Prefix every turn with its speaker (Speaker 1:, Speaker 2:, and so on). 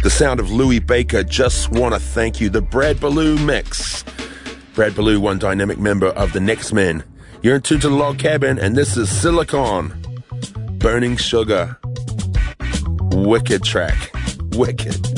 Speaker 1: The sound of Louis Baker, Just Wanna Thank You. The Brad Ballou mix. Brad Ballou, one dynamic member of the Next Men. You're in tune to the Log Cabin, and this is Silicon, Burning Sugar. Wicked track. Wicked.